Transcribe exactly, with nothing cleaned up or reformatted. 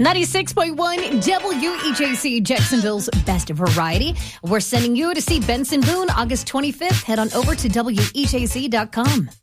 ninety-six point one W E J C, Jacksonville's best variety. We're sending you to see Benson Boone August twenty-fifth. Head on over to W E J C dot com.